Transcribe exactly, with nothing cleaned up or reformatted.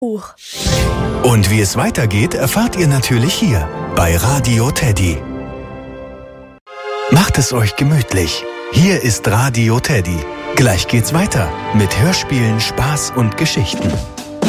Buch. Und wie es weitergeht, erfahrt ihr natürlich hier bei Radio Teddy. Macht es euch gemütlich. Hier ist Radio Teddy. Gleich geht's weiter mit Hörspielen, Spaß und Geschichten.